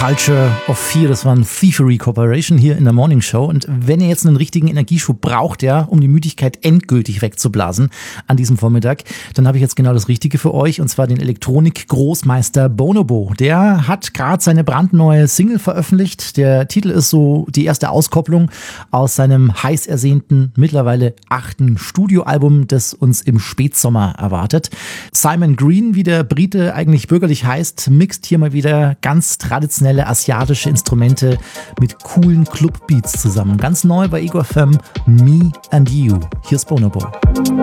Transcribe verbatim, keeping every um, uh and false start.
Culture of Fear, das war ein Thievery Corporation hier in der Morning Show. Und wenn ihr jetzt einen richtigen Energieschub braucht, ja, um die Müdigkeit endgültig wegzublasen an diesem Vormittag, dann habe ich jetzt genau das Richtige für euch, und zwar den Elektronik-Großmeister Bonobo. Der hat gerade seine brandneue Single veröffentlicht. Der Titel ist so die erste Auskopplung aus seinem heiß ersehnten, mittlerweile achten Studioalbum, das uns im Spätsommer erwartet. Simon Green, wie der Brite eigentlich bürgerlich heißt, mixt hier mal wieder ganz traditionelle asiatische Instrumente mit coolen Clubbeats zusammen. Ganz neu bei Ego F M, Me and You. Hier ist Bonobo.